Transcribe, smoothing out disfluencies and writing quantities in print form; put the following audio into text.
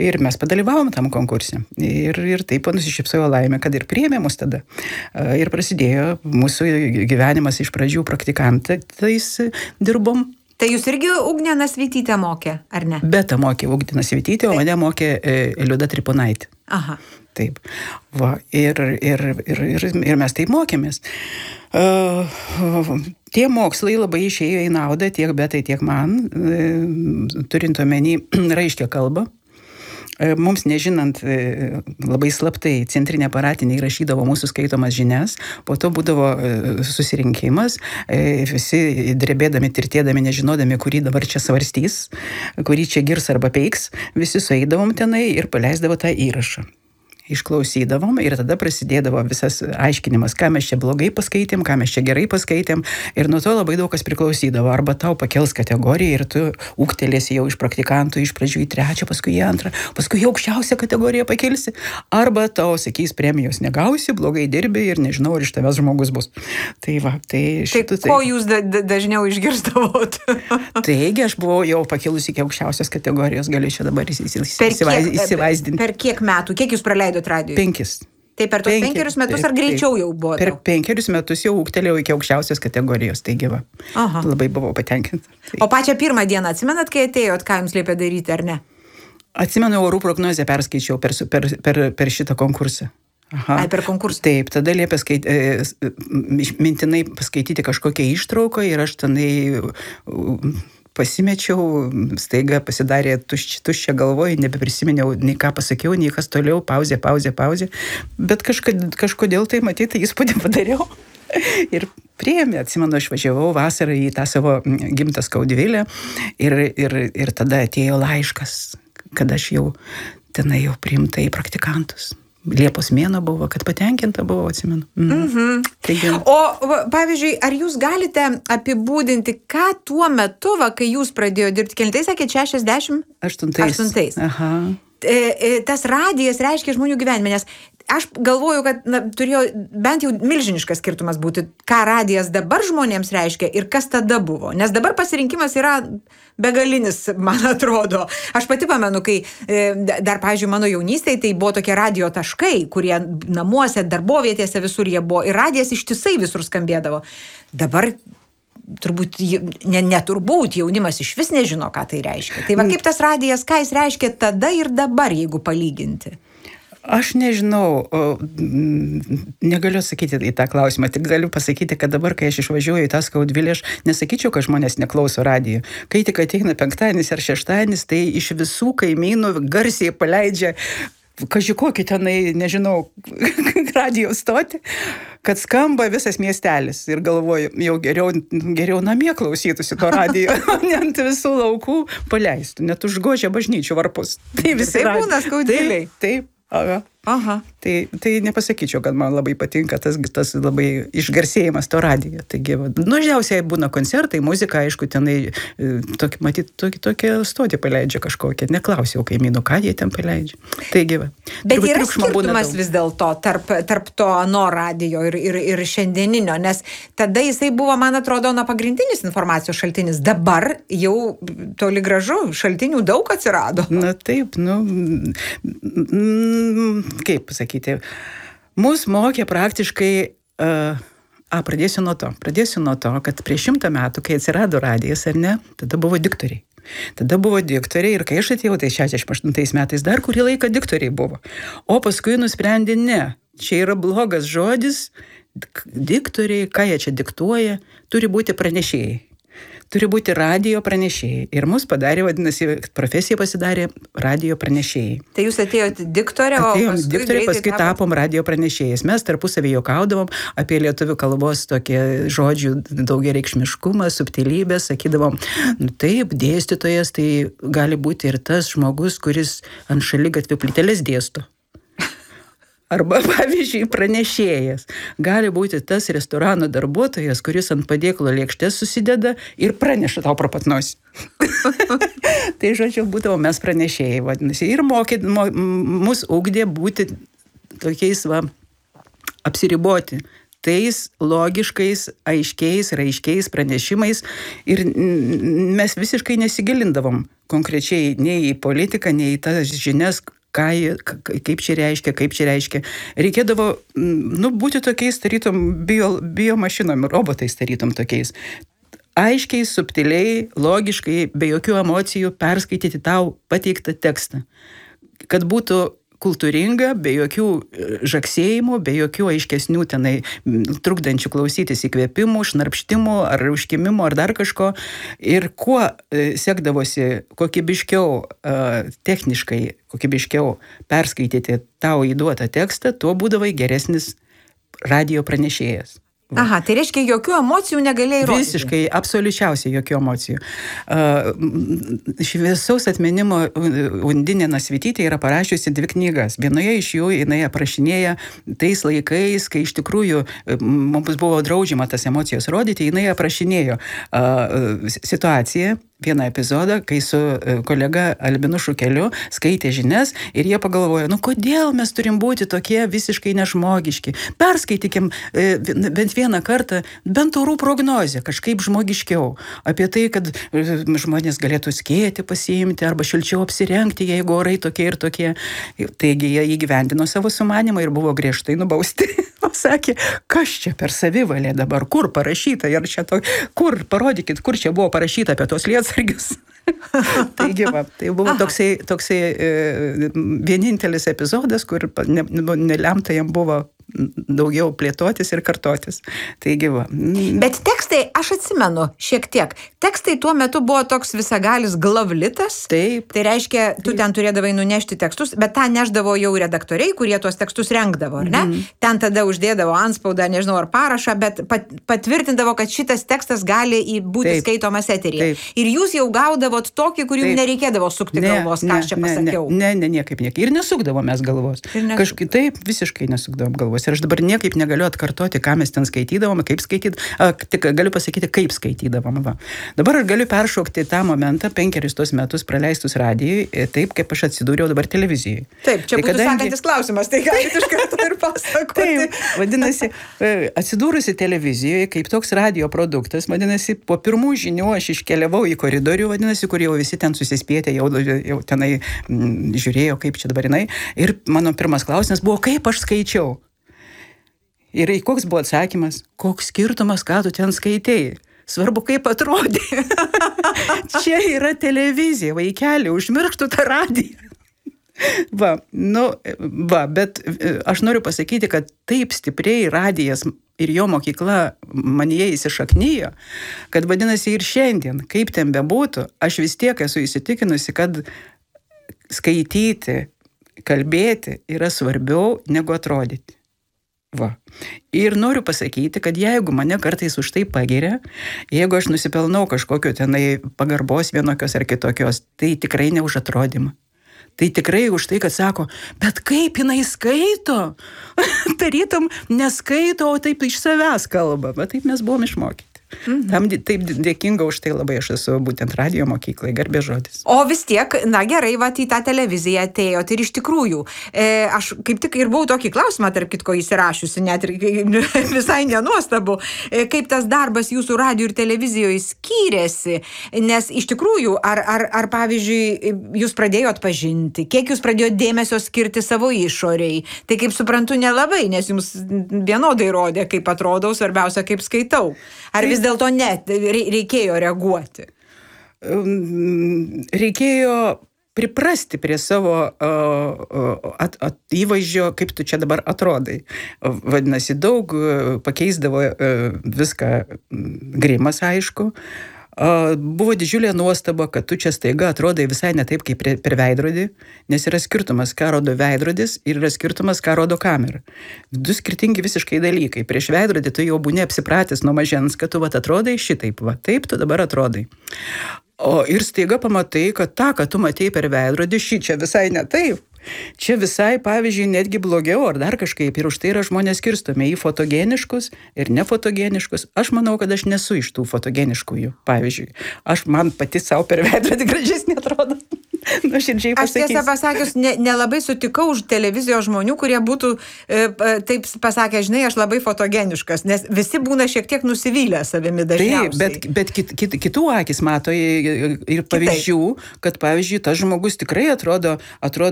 Ir mes padalyvavom tam konkurse. Ir taip nusišypsojo laimė, kad ir priėmė mus tada. Ir prasidėjo mūsų gyvenimas iš pradžių praktikantais dirbom. Tai jūs irgi Ugnę Nasvytytę mokė, ar ne? Betą mokė Ugnė Nasvytytė, o mane mokė Liuda Triponaitė. Aha. Taip. Va, ir mes taip mokėmės. Tie mokslai labai išėjo į naudą tiek Betai, tiek man, turint omeny raiškę kalbą. Mums nežinant, labai slaptai centrinė aparatinė įrašydavo mūsų skaitomas žinias, po to būdavo susirinkimas, visi drebėdami, tirtėdami, nežinodami, kurį dabar čia svarstys, kurį čia girs arba peiks, visi sueidavom tenai ir paleisdavo tą įrašą. Išklausydavom ir tada prasidėdavo visas aiškinimas, ką mes čia blogai paskaitėm, ką mes čia gerai paskaitėm, ir nuo to labai daug kas priklausydavo. Arba tau pakels kategoriją ir tu ūgtelėsi jau iš praktikantų iš pradžių į 3, paskui į 2, paskui į aukščiausią kategoriją pakelsi, arba tau sakys premijos negausi, blogai dirbi ir nežinau, ar iš tavęs žmogus bus. Tai va, tai šitų... Tai ko jūs dažniau išgirsdavot? Taigi aš buvau jau pakilusi iki aukščiausios kategorijos, galiu čia dabar įsivaizdinti. Per kiek metų? Kiek jūs praleidot radijo? 5. Tai per tos 5 metus ar greičiau jau buvo? Per 5 metus jau ūgtelėjau iki aukščiausios kategorijos, taigi va. Aha. Labai buvau patenkinta. O pačią pirmą dieną atsimenat, kai atėjot, ką jums liepė daryti, ar ne? Atsimenu, orų prognozę perskaičiau per šitą konkursą. Aha. Ai, per konkursą? Taip, tada liepė mintinai paskaityti kažkokią ištrauką ir aš tenai pasimečiau, staiga pasidarė tuščia galvoj, nebeprisiminiau nei ką pasakiau, nei kas toliau, pauzė, bet kažkodėl tai matyti įspūdį padariau. Ir priėmė, atsimenu, aš važiavau vasarą į tą savo gimtą Skaudvilę ir tada atėjo laiškas, kad aš jau tenai jau priimta į praktikantus. Liepos mėnuo buvo, kad patenkinta buvo, atsimenu. Taigi... O, pavyzdžiui, ar jūs galite apibūdinti, ką tuo metu, kai jūs pradėjo dirbti, kelintais, sakėt, 68? Aha. Tas radijas reiškia žmonių gyvenime, nes aš galvoju, kad turėjo bent jau milžiniškas skirtumas būti, ką radijas dabar žmonėms reiškia ir kas tada buvo. Nes dabar pasirinkimas yra begalinis, man atrodo. Aš pati pamenu, kai dar, pavyzdžiui, mano jaunystėje, tai buvo tokie radijo taškai, kurie namuose, darbovietėse visur jie buvo ir radijas ištisai visur skambėdavo. Dabar turbūt, neturbūt, jaunimas iš vis nežino, ką tai reiškia. Tai va, kaip tas radijas, ką jis reiškia tada ir dabar, jeigu palyginti? Aš nežinau, negaliu sakyti į tą klausimą, tik galiu pasakyti, kad dabar, kai aš išvažiuoju į tą Skaudvilę, aš nesakyčiau, kad žmonės neklauso radijo. Kai tik ateina penktadienis ar šeštadienis, tai iš visų kaimynų garsiai paleidžia kažkokį tenai, nežinau, radijo stotį, kad skamba visas miestelis. Ir galvoju, jau geriau namie klausytųsi to radijo, ne ant visų laukų paleistų, net užgožia bažnyčių varpus. Tai visai būna Skaudvilėj. Taip. Aha. Tai nepasakyčiau, kad man labai patinka tas labai išgarsėjimas to radijo. Taigi, dažniausiai būna koncertai, muzika, aišku, tenai, tokie stotį paleidžia kažkokie. Neklausiau kaimynų, ką jie ten paleidžia. Taigi, bet yra skirtumas vis dėlto tarp to ano radijo ir šiandieninio, nes tada jisai buvo, man atrodo, pagrindinis informacijos šaltinis. Dabar jau toli gražu šaltinių daug atsirado. Na taip, kaip pasakyti, mus mokė praktiškai, pradėsiu nuo to, kad prieš 100 metų, kai atsirado radijas, ar ne, tada buvo diktoriai. Ir kai aš atėjau, tai 68 metais dar kurį laiką diktoriai buvo. O paskui nusprendė, ne, čia yra blogas žodis, diktoriai, ką jie čia diktuoja, turi būti pranešėjai. Turi būti radijo pranešėjai. Ir mus padarė, vadinasi, profesija pasidarė radijo pranešėjai. Tai jūs atėjote diktorė, paskui tapom radijo pranešėjais. Mes tarpusavį juokaudavom apie lietuvių kalbos tokie žodžių daugiareikšmiškumą, subtilybę, sakydavom, taip, dėstytojas tai gali būti ir tas žmogus, kuris ant šaligatvių plyteles dėsto. Arba, pavyzdžiui, pranešėjas. Gali būti tas restorano darbuotojas, kuris ant padėklo lėkštės susideda ir praneša tau pro pat nosį. Tai, žodžiu, būdavo mes pranešėjai, vadinasi. Ir mus ugdė būti tokiais, apsiriboti tais logiškais, aiškiais, raiškiais pranešimais ir mes visiškai nesigilindavom, konkrečiai nei į politiką, nei į tas žinias, kaip čia reiškia. Reikėdavo, būti tokiais, tarytum, biomašinom, robotais tarytum tokiais. Aiškiai, subtiliai, logiškai, be jokių emocijų perskaityti tau pateiktą tekstą. Kad būtų kultūringa, be jokių žaksėjimų, be jokių aiškesnių tenai trukdančių klausytis įkvėpimų, šnarpštimų ar užkimimų ar dar kažko. Ir kuo sekdavosi techniškai kokybiškiau perskaityti tau įduotą tekstą, tuo būdavai geresnis radijo pranešėjas. Aha, tai reiškia, jokių emocijų negalėjai rodyti. Visiškai, absoliučiausiai jokių emocijų. Šviesaus atminimo Undinė Nasvytytė yra parašiusi 2 knygas. Vienoje iš jų jinai aprašinėja tais laikais, kai iš tikrųjų mums buvo draudžiama tas emocijas rodyti, jinai aprašinėjo situaciją, vieną epizodą, kai su kolega Albinu Šukeliu skaitė žinias ir jie pagalvojo, kodėl mes turim būti tokie visiškai nežmogiški. Perskaitykim bent vieną kartą bent orų prognozę, kažkaip žmogiškiau. Apie tai, kad žmonės galėtų skėti pasiimti arba šilčiau apsirengti, jeigu orai tokie ir tokie. Taigi jie įgyvendino savo sumanimą ir buvo griežtai nubausti. Sakė, kas čia per savivalę dabar, kur parašyta, ir čia kur, parodykit, kur čia buvo parašyta apie tos lietsargius. Taigi, tai buvo toksai vienintelis epizodas, kur nelemta jam buvo daugiau plėtotis ir kartotis. Taigi, Bet tekstai, aš atsimenu šiek tiek, tekstai tuo metu buvo toks visagalis glavlitas. Taip. Tai reiškia, tu ten turėdavai nunešti tekstus, bet tą neždavo jau redaktoriai, kurie tuos tekstus rengdavo, ar ne? Ten tada uždėdavo antspaudą, nežinau, ar parašą, bet patvirtindavo, kad šitas tekstas gali būti skaitomas eteryje. Ir jūs jau gaudavot tokį, kur jums nereikėdavo sukti galvos, ką aš čia pasakiau. Niekaip. Ir nesukdavom mes galvos. Kažkaip taip visiškai nesukdavom galvos. Ir aš dabar niekaip negaliu atkartoti, ką mes ten skaitydavom, tik galiu pasakyti, kaip skaitydavom. Dabar aš galiu peršokti tą momentą, 5 tuos metus praleistus radijui, taip kaip aš atsidūriau dabar televizijai. Taip, čia būtų sekantis klausimas, tai galite iš karto ir pasakoti. Taip, vadinasi, atsidūrusi televizijoje, kaip toks radijo produktas, vadinasi, po pirmų žinių aš iškeliavau į koridorių, vadinasi, kur jau visi ten susispėtė, jau tenai žiūrėjo, kaip čia dabar jinai. Ir mano pirmas klausimas buvo, kaip aš skaičiau. Ir koks buvo atsakymas? Koks skirtumas, ką tu ten skaitėjai? Svarbu, kaip atrodė. Čia yra televizija, vaikeli, užmiršk tu tą radiją. Bet aš noriu pasakyti, kad taip stipriai radijas ir jo mokykla manyje įsišaknyjo, kad vadinasi ir šiandien, kaip ten bebūtų, aš vis tiek esu įsitikinusi, kad skaityti, kalbėti yra svarbiau negu atrodyti. Ir noriu pasakyti, kad jeigu mane kartais už tai pagiria, jeigu aš nusipelnau kažkokio tenai pagarbos vienokios ar kitokios, tai tikrai ne už atrodymą. Tai tikrai už tai, kad sako, bet kaip jinai skaito? Tarytum neskaito, o taip iš savęs kalba. Bet taip mes buvom išmokyti. Tam taip dėkinga už tai labai aš esu būtent radijo mokyklai, garbės žodis. O vis tiek, gerai, į tą televiziją atėjot ir iš tikrųjų, aš kaip tik ir buvau tokį klausimą, tarp kitko įsirašiusi, net ir visai nenuostabu, kaip tas darbas jūsų radijo ir televizijoje skyrėsi, nes iš tikrųjų, ar pavyzdžiui, jūs pradėjot pažinti, kiek jūs pradėjot dėmesio skirti savo išoriai, tai kaip suprantu nelabai, nes jums vienodai rodė, kaip atrodau, svarbiausia, kaip skaitau. Ar vis dėlto ne, reikėjo reaguoti? Reikėjo priprasti prie savo įvaizdžio, kaip tu čia dabar atrodai. Vadinasi, daug pakeisdavo viską grimas, aišku. Buvo didžiulė nuostaba, kad tu čia staiga atrodai visai ne taip, kaip per veidrodį, nes yra skirtumas, ką rodo veidrodis ir yra skirtumas, ką rodo kamera. 2 skirtingi visiškai dalykai. Prieš veidrodį tu jau būni apsipratęs nuo mažens, kad tu atrodai šitaip, taip tu dabar atrodai. Ir staiga pamatai, kad tą, ką tu matei per veidrodį, čia visai ne taip. Čia visai, pavyzdžiui, netgi blogiau ar dar kažkaip. Ir už tai yra žmonės skirstomi į fotogeniškus ir nefotogeniškus. Aš manau, kad aš nesu iš tų fotogeniškųjų, pavyzdžiui. Man pati savo per veidrodį gražesnė atrodo. nuoširdžiai Aš pasakysiu. tiesą pasakius, nelabai sutikau už televizijos žmonių, kurie būtų taip pasakę, žinai, aš labai fotogeniškas, nes visi būna šiek tiek nusivylę savimi dažniausiai. Taip, bet kitų akis mato ir pavyzdžių, kad, pavyzdžiui, tas žmogus tikrai atrodo